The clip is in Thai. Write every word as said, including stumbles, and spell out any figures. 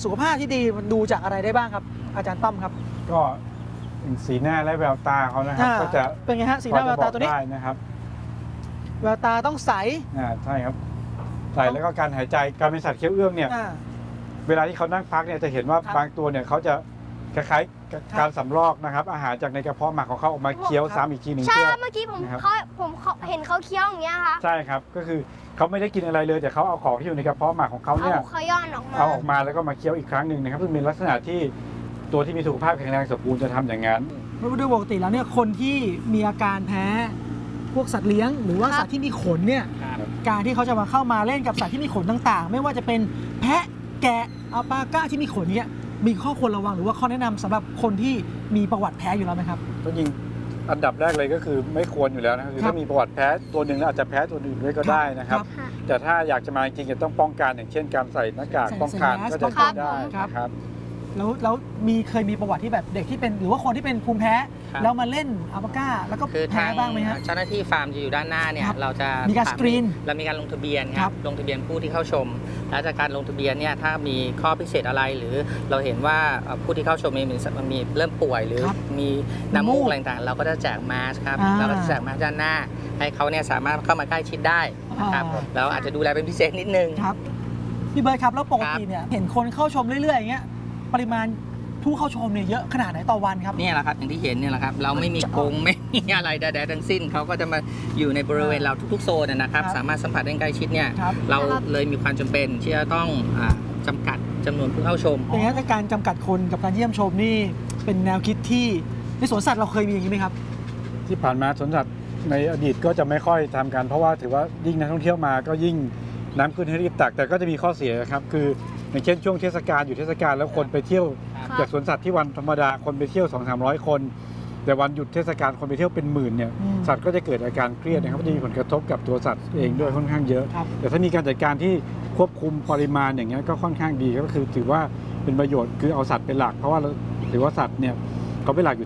สุขภาพที่ดีมันดูจากอะไรได้บ้างครับอาจารย์ต้อมครับก็สีหน้าและแววตาเขานะครับก็จะเป็นไงฮะสีหน้าแววตาตัวนี้ได้นะครับแววตาต้องใสอ่าใช่ครับใสแล้วก็การหายใจการเป็นสัตว์เคี้ยวเอื้องเนี่ยเวลาที่เขานั่งพักเนี่ยจะเห็นว่าบางตัวเนี่ยเขาจะคล้ายๆการสำรอกนะครับอาหารจากในกระเพาะหมักของเขาออกมาเคี้ยวซ้ำอีกทีหนึ่งใช่เมื่อกี้ผมเขาผมเห็นเขาเคี้ยวอย่างเงี้ยค่ะใช่ครับก็คือเขาไม่ได้กินอะไรเลยแต่เขาเอาของที่อยู่ในกระเพาะหมักของเขาเนี่ยเอาย่อนออกมาเอาออกมาแล้วก็มาเคี้ยวอีกครั้งหนึ่งนะครับซึ่งเป็นลักษณะที่ตัวที่มีสุขภาพแข็งแรงสมบูรณ์จะทำอย่างนั้นโดยปกติแล้วเนี่ยคนที่มีอาการแพ้พวกสัตว์เลี้ยงหรือว่าสัตว์ที่มีขนเนี่ยการที่เขาจะมาเข้ามาเล่นกับสัตว์ที่มีขนต่างๆไม่ว่าจะเป็นแพะแกะอัลปาก้าที่มีขนเนี่ยมีข้อควรระวังหรือว่าข้อแนะนำสำหรับคนที่มีประวัติแพ้อยู่แล้วไหมครับก็จริงอันดับแรกเลยก็คือไม่ควรอยู่แล้วนะคือถ้ามีประวัติแพ้ตัวหนึ่งแล้วอาจจะแพ้ตัวอื่นด้วยก็ได้นะครับแต่ถ้าอยากจะมาจริงๆจะต้องป้องกันอย่างเช่นการใส่หน้ากากป้องกันก็จะช่วยได้ครับแล้วแล้วมีเคยมีประวัติที่แบบเด็กที่เป็นหรือว่าคนที่เป็นภูมิแพ้แล้วมาเล่นอัลปาก้าแล้วก็แพ้บ้างไหมฮะเจ้าหน้าที่ฟาร์มจะอยู่ด้านหน้าเนี่ยเราจะมีการสกรีนเรามีการลงทะเบียนครับลงทะเบียนผู้ที่เข้าชมและจากการลงทะเบียนเนี่ยถ้ามีข้อพิเศษอะไรหรือเราเห็นว่าผู้ที่เข้าชมมีมีเริ่มป่วยหรือมีน้ำมูกอะไรต่างๆเราก็จะแจกมาสครับเราก็จะแจกมาสด้านหน้าให้เขาเนี่ยสามารถเข้ามาใกล้ชิดได้นะครับแล้วอาจจะดูแลเป็นพิเศษนิดนึงครับพี่เบิร์ดครับแล้วปกติเนี่ยเห็นคนเข้าชมเรื่อยๆอย่างเงี้ยปริมาณผู้เข้าชมเนี่ยเยอะขนาดไหนต่อวันครับนี่แหละครับอย่างที่เห็นเนี่ยแหละครับเราไม่มีกรงไม่มีอะไรใดๆทั้งสิ้นเขาก็จะมาอยู่ในบริเวณเราทุกๆโซนนะครับสามารถสัมผัสได้ใกล้ชิดเนี่ยเราเลยมีความจำเป็นที่จะต้องจำกัดจำนวนผู้เข้าชมอย่างนี้นการจำกัดคนกับการเยี่ยมชมนี่เป็นแนวคิดที่ในสวนสัตว์เราเคยมีอย่างนี้ไหมครับที่ผ่านมาสวนสัตว์ในอดีตก็จะไม่ค่อยทำกันเพราะว่าถือว่ายิ่งนักท่องเที่ยวมาก็ยิ่งน้ำขึ้นให้รีบตักแต่ก็จะมีข้อเสียครับคืออย่างเช่นช่วงเทศกาลอยู่เทศกาลแล้วคนไปเที่ยวจากสวนสัตว์ที่วันธรรมดาคนไปเที่ยว สองถึงสามร้อย คนแต่วันหยุดเทศกาลคนไปเที่ยวเป็นหมื่นเนี่ยสัตว์ก็จะเกิดอาการเครียดนะครับจะมีผลกระทบกับตัวสัตว์เองด้วยค่อนข้างเยอะแต่ถ้ามีการจัดการที่ควบคุมปริมาณอย่างเงี้ยก็ค่อนข้างดีก็คือถือว่าเป็นประโยชน์คือเอาสัตว์เป็นหลักเพราะว่าถือว่าสัตว์เนี่ยเขาเป็นหลักอยู่